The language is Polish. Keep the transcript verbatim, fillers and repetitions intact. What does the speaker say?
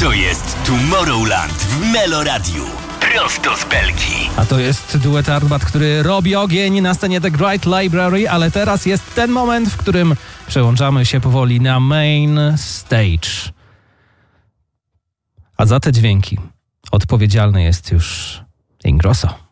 To jest Tomorrowland w Meloradiu. Prosto z Belgii. A to jest duet Arbat, który robi ogień na scenie The Great Library, ale teraz jest ten moment, w którym przełączamy się powoli na main stage. A za te dźwięki odpowiedzialny jest już Ingrosso.